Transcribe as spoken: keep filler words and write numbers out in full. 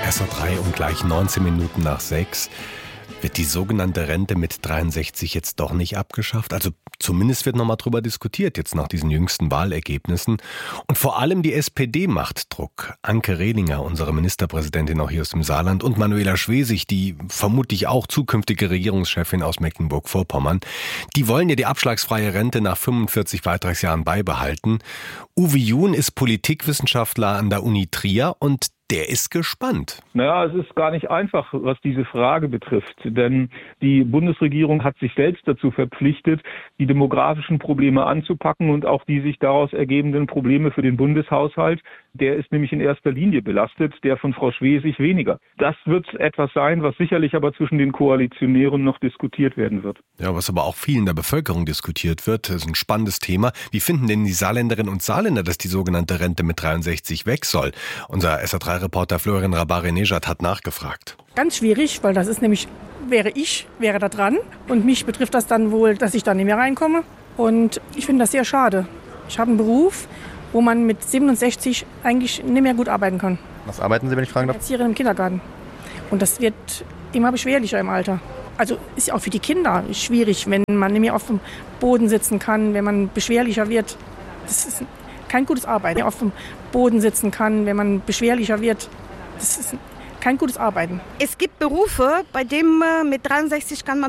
S A drei um gleich neunzehn Minuten nach sechs. Wird die sogenannte Rente mit dreiundsechzig jetzt doch nicht abgeschafft? Also zumindest wird nochmal drüber diskutiert, jetzt nach diesen jüngsten Wahlergebnissen. Und vor allem die S P D macht Druck. Anke Rehlinger, unsere Ministerpräsidentin auch hier aus dem Saarland, und Manuela Schwesig, die vermutlich auch zukünftige Regierungschefin aus Mecklenburg-Vorpommern, die wollen ja die abschlagsfreie Rente nach fünfundvierzig Beitragsjahren beibehalten. Uwe Jun ist Politikwissenschaftler an der Uni Trier und der ist gespannt. Naja, es ist gar nicht einfach, was diese Frage betrifft. Denn die Bundesregierung hat sich selbst dazu verpflichtet, die demografischen Probleme anzupacken und auch die sich daraus ergebenden Probleme für den Bundeshaushalt. Der ist nämlich in erster Linie belastet, der von Frau Schwesig weniger. Das wird etwas sein, was sicherlich aber zwischen den Koalitionären noch diskutiert werden wird. Ja, was aber auch viel in der Bevölkerung diskutiert wird. Das ist ein spannendes Thema. Wie finden denn die Saarländerinnen und Saarländer, dass die sogenannte Rente mit dreiundsechzig weg soll? Unser S A drei Reporter Florian Rabari-Nejad hat nachgefragt. Ganz schwierig, weil das ist nämlich, wäre ich, wäre da dran. Und mich betrifft das dann wohl, dass ich da nicht mehr reinkomme. Und ich finde das sehr schade. Ich habe einen Beruf, wo man mit siebenundsechzig eigentlich nicht mehr gut arbeiten kann. Was arbeiten Sie, wenn ich fragen darf? Erzieherin im Kindergarten. Und das wird immer beschwerlicher im Alter. Also ist ja auch für die Kinder schwierig, wenn man nicht mehr auf dem Boden sitzen kann, wenn man beschwerlicher wird. Das ist kein gutes Arbeiten. Auf dem Boden sitzen kann, wenn man beschwerlicher wird. Das ist kein gutes Arbeiten. Es gibt Berufe, bei denen mit dreiundsechzig kann man